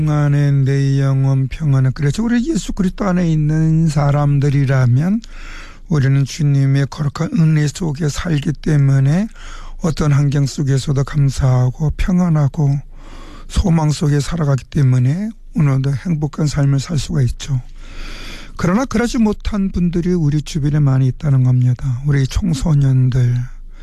안에 내 영혼 평안은 그래서 우리 예수 그리스도 안에 있는 사람들이라면 우리는 주님의 거룩한 은혜 속에 살기 때문에 어떤 환경 속에서도 감사하고 평안하고 소망 속에 살아가기 때문에 오늘도 행복한 삶을 살 수가 있죠. 그러나 그러지 못한 분들이 우리 주변에 많이 있다는 겁니다. 우리 청소년들이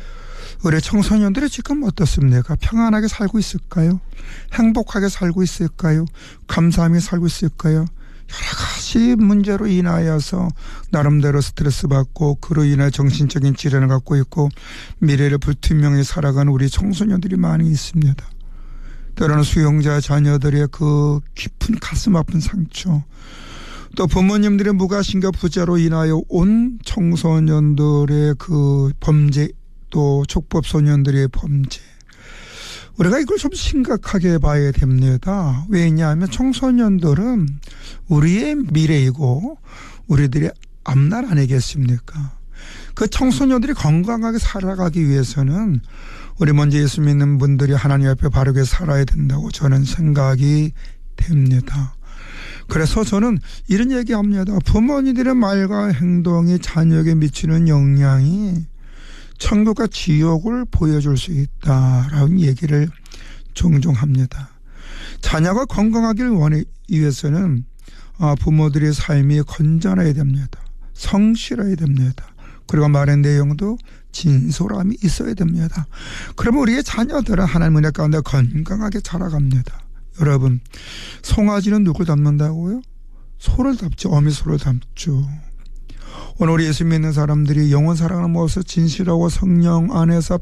지금 어떻습니까? 평안하게 살고 있을까요? 행복하게 살고 있을까요? 감사하며 살고 있을까요? 여러 가지 문제로 인하여서 나름대로 스트레스 받고 그로 인해 정신적인 질환을 갖고 있고 미래를 불투명히 살아가는 우리 청소년들이 많이 있습니다. 때로는 수용자 자녀들의 그 깊은 가슴 아픈 상처, 또 부모님들의 무가심과 부재로 인하여 온 청소년들의 그 범죄, 또 촉법 소년들의 범죄, 우리가 이걸 좀 심각하게 봐야 됩니다. 왜냐하면 청소년들은 우리의 미래이고 우리들의 앞날 아니겠습니까? 그 청소년들이 건강하게 살아가기 위해서는 우리 먼저 예수 믿는 분들이 하나님 앞에 바르게 살아야 된다고 저는 생각이 됩니다. 그래서 저는 이런 얘기합니다. 부모님들의 말과 행동이 자녀에게 미치는 영향이 천국과 지옥을 보여줄 수 있다라는 얘기를 종종 합니다. 자녀가 건강하기를 위해서는 부모들의 삶이 건전해야 됩니다. 성실해야 됩니다. 그리고 말의 내용도 진솔함이 있어야 됩니다. 그러면 우리의 자녀들은 하나님 은혜 가운데 건강하게 자라갑니다. 여러분, 송아지는 누굴 닮는다고요? 소를 닮죠. 어미 소를 닮죠. 오늘 우리 예수 믿는 사람들이 영원 사랑하는 모습 진실하고 성령 안에서